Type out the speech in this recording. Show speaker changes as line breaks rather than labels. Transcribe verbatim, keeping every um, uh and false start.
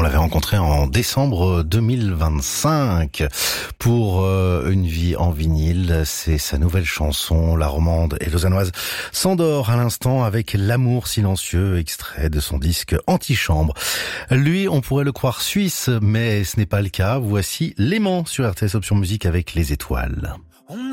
l'avait rencontré en décembre deux mille vingt-cinq pour euh, Une vie en vinyle. C'est sa nouvelle chanson. La romande et lausannoise s'endort à l'instant avec L'amour silencieux, extrait de son disque Antichambre. Lui, on pourrait le croire suisse, mais ce n'est pas le cas. Voici L'aimant sur R T S Option Musique avec Les Étoiles.